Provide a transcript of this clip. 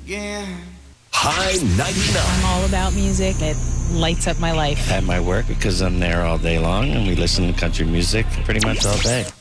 High 99. I'm all about music. It lights up my life. At my work because I'm there all day long and we listen to country music pretty much all day.